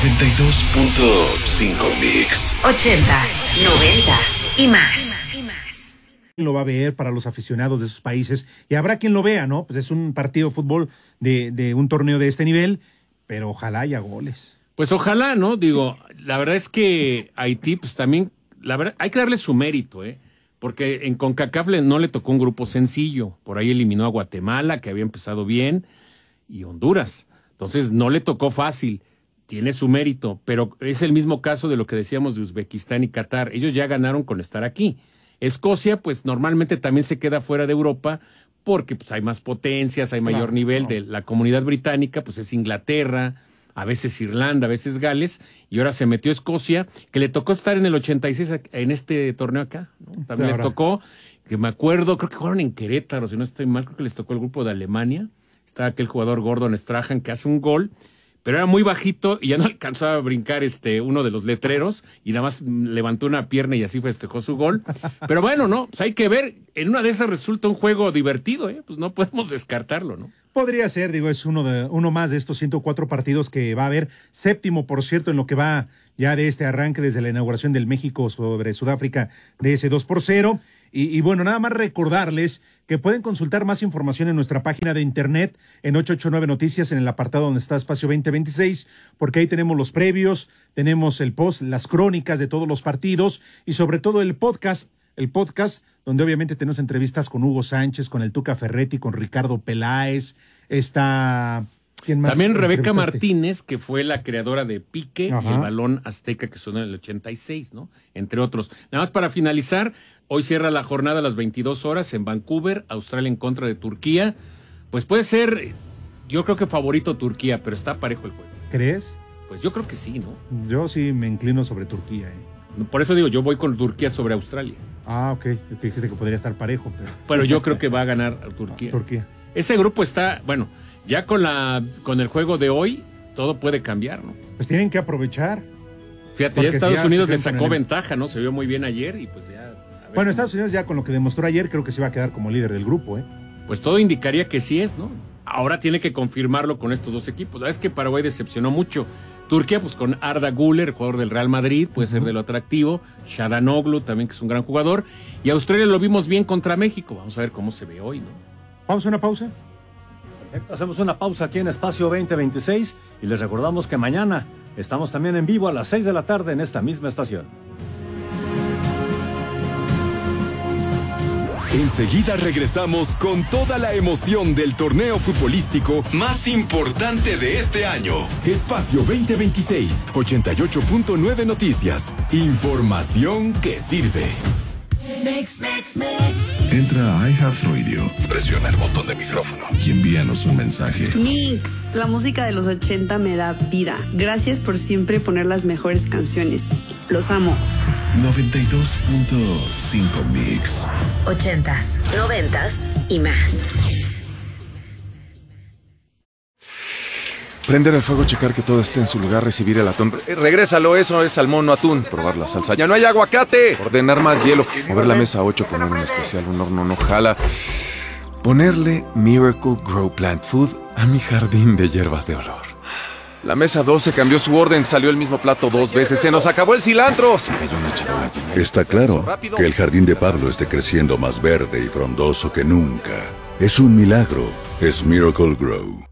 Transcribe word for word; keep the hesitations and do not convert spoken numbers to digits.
noventa y dos punto cinco Mix. Ochentas, noventas y más. Lo va a ver para los aficionados de esos países y habrá quien lo vea, ¿no? Pues es un partido de fútbol de, de un torneo de este nivel, pero ojalá haya goles. Pues ojalá, ¿no? Digo, la verdad es que Haití, pues también, la verdad, hay que darle su mérito, ¿eh? Porque en CONCACAF le, no le tocó un grupo sencillo. Por ahí eliminó a Guatemala, que había empezado bien, y Honduras. Entonces no le tocó fácil. Tiene su mérito, pero es el mismo caso de lo que decíamos de Uzbekistán y Qatar. Ellos ya ganaron con estar aquí. Escocia, pues normalmente también se queda fuera de Europa porque pues, hay más potencias, hay mayor claro, nivel no. de la comunidad británica, pues es Inglaterra, a veces Irlanda, a veces Gales, y ahora se metió Escocia, que le tocó estar en el ochenta y seis en este torneo acá, ¿no? También claro. les tocó, que me acuerdo, creo que jugaron en Querétaro, si no estoy mal, creo que les tocó el grupo de Alemania, estaba aquel jugador Gordon Strahan que hace un gol, pero era muy bajito y ya no alcanzó a brincar este uno de los letreros y nada más levantó una pierna y así festejó su gol. Pero bueno, no, pues hay que ver, en una de esas resulta un juego divertido, ¿eh? Pues no podemos descartarlo, ¿no? Podría ser, digo, es uno de uno más de estos ciento cuatro partidos que va a haber, séptimo, por cierto, en lo que va ya de este arranque desde la inauguración del México sobre Sudáfrica de ese dos por cero. Y, y bueno, nada más recordarles que pueden consultar más información en nuestra página de internet en ocho ocho nueve Noticias en el apartado donde está Espacio veinte veintiséis, porque ahí tenemos los previos, tenemos el post, las crónicas de todos los partidos y sobre todo el podcast, el podcast donde obviamente tenemos entrevistas con Hugo Sánchez, con el Tuca Ferretti, con Ricardo Peláez, está... ¿Quién más? También Rebeca Martínez, que fue la creadora de Pique Ajá. y el balón azteca que sonó en el ochenta y seis, ¿no? Entre otros. Nada más para finalizar, hoy cierra la jornada a las veintidós horas en Vancouver, Australia en contra de Turquía. Pues puede ser, yo creo que favorito Turquía, pero está parejo el juego. ¿Crees? Pues yo creo que sí, ¿no? Yo sí me inclino sobre Turquía, ¿eh? Por eso digo, yo voy con Turquía sobre Australia. Ah, ok. Dijiste que podría estar parejo. Pero, pero yo creo que va a ganar a Turquía. Turquía. Ese grupo está, bueno, ya con la con el juego de hoy, todo puede cambiar, ¿no? Pues tienen que aprovechar. Fíjate, ya Estados ya Unidos le sacó ventaja, ¿no? Se vio muy bien ayer y pues ya... Bueno, cómo... Estados Unidos ya con lo que demostró ayer, creo que se va a quedar como líder del grupo, ¿eh? Pues todo indicaría que sí es, ¿no? Ahora tiene que confirmarlo con estos dos equipos. La verdad es que Paraguay decepcionó mucho. Turquía, pues con Arda Güler, jugador del Real Madrid, puede uh-huh. ser de lo atractivo. Çalhanoğlu también, que es un gran jugador. Y Australia lo vimos bien contra México. Vamos a ver cómo se ve hoy, ¿no? Vamos a una pausa. Perfecto, hacemos una pausa aquí en Espacio veinte veintiséis y les recordamos que mañana estamos también en vivo a las seis de la tarde en esta misma estación. Enseguida regresamos con toda la emoción del torneo futbolístico más importante de este año. Espacio veinte veintiséis, ochenta y ocho punto nueve Noticias. Información que sirve. Mix, mix, mix. Entra a iHeartRadio, presiona el botón de micrófono y envíanos un mensaje. Mix, la música de los ochenta me da vida. Gracias por siempre poner las mejores canciones. Los amo. noventa y dos punto cinco Mix. Ochentas, noventas y más. Prender el fuego, checar que todo esté en su lugar, recibir el atún. Eh, regrésalo, eso es salmón, no atún. Probar la salsa. ¡Ya no hay aguacate! Ordenar más hielo. Mover la mesa ocho, poner un especial, un horno no jala. Ponerle Miracle Grow Plant Food a mi jardín de hierbas de olor. La mesa doce cambió su orden, salió el mismo plato dos veces. ¡Se nos acabó el cilantro! Se cayó una charola llena. Está claro que el jardín de Pablo esté creciendo más verde y frondoso que nunca. Es un milagro. Es Miracle Grow.